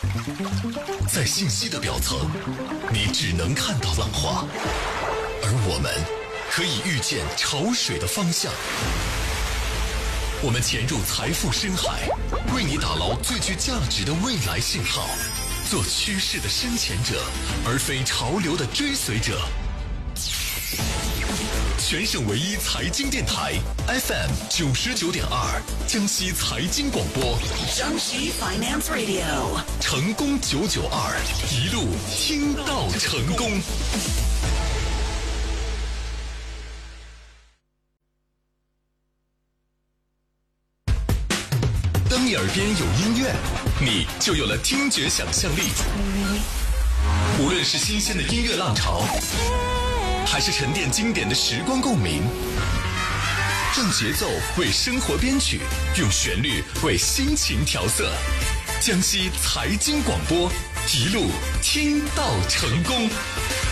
在信息的表层，你只能看到浪花，而我们可以预见潮水的方向。我们潜入财富深海，为你打捞最具价值的未来信号，做趋势的深潜者，而非潮流的追随者。全省唯一财经电台 FM 99.2，江西财经广播， 江西 Finance Radio， 成功992，一路听到成功。当你耳边有音乐，你就有了听觉想象力。无论是新鲜的音乐浪潮，还是沉淀经典的时光共鸣，让节奏为生活编曲，用旋律为心情调色。江西财经广播，一路听到成功。